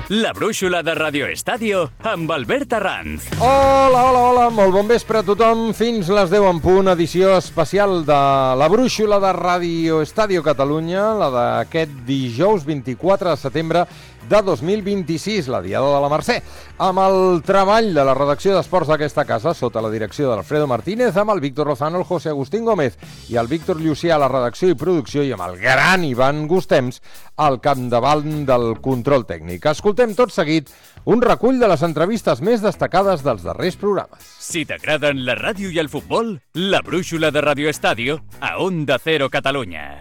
La brúixola de Radio Estadio amb Albert Arranz. Hola, molt bon vespre a tothom. Fins les 10 en punt, edició especial de la brúixola de Radio Estadio Catalunya, la d'aquest dijous 24 de setembre de 2026, la diada de la Mercè, amb el treball de la redacció d'esports d'aquesta casa, sota la direcció d'Alfredo Martínez, amb el Víctor Lozano, el José Agustín Gómez i el Víctor Llucià a la redacció i producció, i amb el gran Ivan Gustems al capdavant del control tècnic. Escoltem tot seguit un recull de les entrevistes més destacades dels darrers programes. Si t'agraden la ràdio i el futbol, la brúixola de Radio Estadio a Onda Cero Catalunya.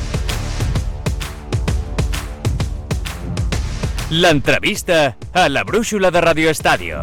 L'entrevista a la brúixola de Radio Estadio.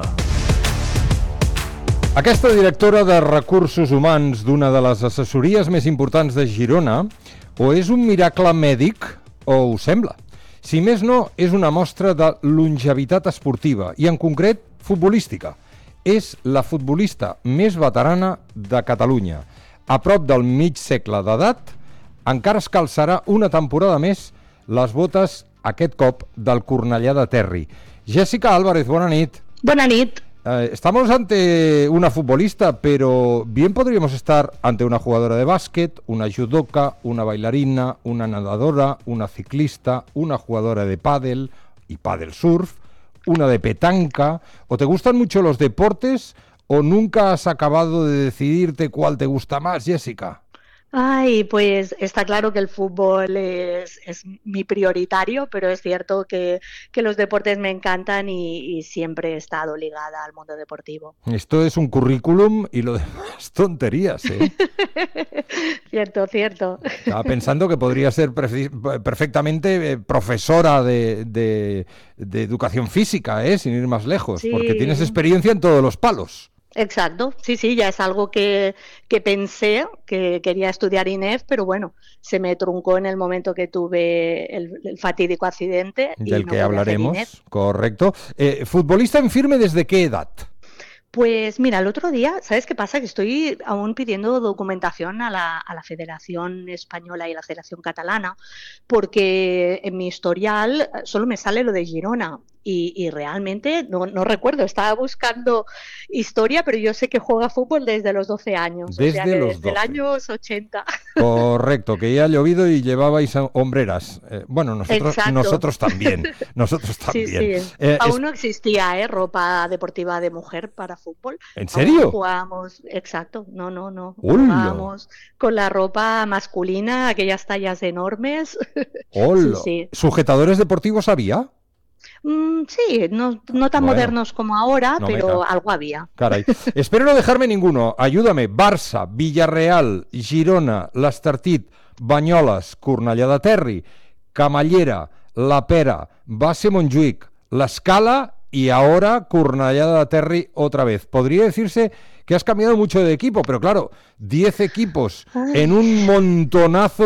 Aquesta directora de recursos humans d'una de les assessories més importants de Girona o és un miracle mèdic o ho sembla. Si més no, és una mostra de longevitat esportiva i en concret futbolística. És la futbolista més veterana de Catalunya. A prop del mig segle d'edat, encara es calçarà una temporada més les botes aquest cop del Cornellà de Terri. Jessica Álvarez, bona nit. Bona nit. Estamos ante una futbolista, pero bien podríamos estar ante una jugadora de básquet, una judoka, una bailarina, una nadadora, una ciclista, una jugadora de pádel y pádel surf, una de petanca. ¿O te gustan mucho los deportes o nunca has acabado de decidirte cuál te gusta más, Jessica? Ay, pues está claro que el fútbol es mi prioritario, pero es cierto que los deportes me encantan y siempre he estado ligada al mundo deportivo. Esto es un currículum y lo demás tonterías, ¿eh? Cierto. Estaba pensando que podría ser perfectamente profesora de educación física, sin ir más lejos, sí. Porque tienes experiencia en todos los palos. Exacto, sí, ya es algo que pensé que quería estudiar INEF, pero bueno, se me truncó en el momento que tuve el fatídico accidente. Del que hablaremos, correcto. ¿Futbolista en firme desde qué edad? Pues mira, el otro día, ¿sabes qué pasa? Que estoy aún pidiendo documentación a la Federación Española y a la Federación Catalana, porque en mi historial solo me sale lo de Girona. Y realmente no recuerdo, estaba buscando historia, pero yo sé que juega fútbol desde los 12 años, desde el año 80. Correcto, que ya ha llovido y llevabais hombreras. Bueno, nosotros también. Sí. Aún no existía ropa deportiva de mujer para fútbol. ¿En serio? Aún jugábamos, exacto, no. Jugábamos con la ropa masculina, aquellas tallas enormes. Sí. ¿Sujetadores deportivos había? Sí, no tan modernos como ahora, pero algo había. Caray. Espero no dejarme ninguno. Ayúdame. Barça, Villarreal, Girona, l'Estartit, Banyoles, Cornellà de Terri, Camallera, La Pera, Base Montjuïc, l'Escala y ahora Cornellà de Terri otra vez. Podría decirse que has cambiado mucho de equipo, pero claro, 10 equipos en un montonazo